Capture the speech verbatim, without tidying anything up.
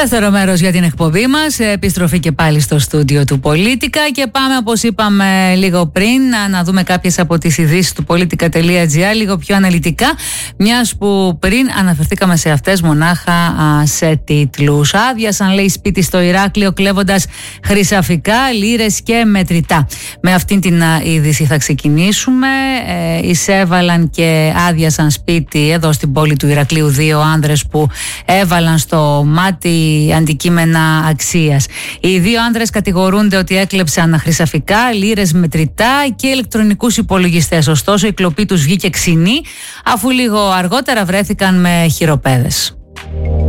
Δεύτερο μέρος για την εκπομπή μας, επιστροφή και πάλι στο στούντιο του Πολίτικα και πάμε, όπως είπαμε λίγο πριν, να, να δούμε κάποιες από τις ειδήσεις του Πολίτικα.gr λίγο πιο αναλυτικά, μιας που πριν αναφερθήκαμε σε αυτές μονάχα α, σε τίτλους. Άδειασαν, λέει, σπίτι στο Ηράκλειο κλέβοντας χρυσαφικά, λίρες και μετρητά. Με αυτήν την α, είδηση θα ξεκινήσουμε. Ε, εισέβαλαν και άδειασαν σπίτι εδώ στην πόλη του Ηρακλείου δύο άνδρες που έβαλαν στο μάτι αντικείμενα αξίας. Οι δύο άνδρες κατηγορούνται ότι έκλεψαν χρυσαφικά, λίρες, μετρητά και ηλεκτρονικούς υπολογιστές. Ωστόσο, η κλοπή τους βγήκε ξινή, αφού λίγο αργότερα βρέθηκαν με χειροπέδες.